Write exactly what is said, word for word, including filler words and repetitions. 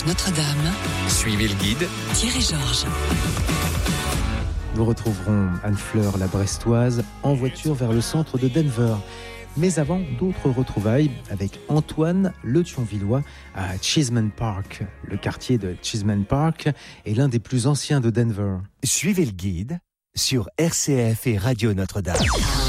Notre-Dame. Suivez le guide. Thierry Georges. Nous retrouverons Anne-Fleur, la Brestoise, en voiture vers le centre de Denver. Mais avant, d'autres retrouvailles avec Antoine, le Thionvillois, à Cheeseman Park. Le quartier de Cheeseman Park est l'un des plus anciens de Denver. Suivez le guide sur R C F et Radio Notre-Dame.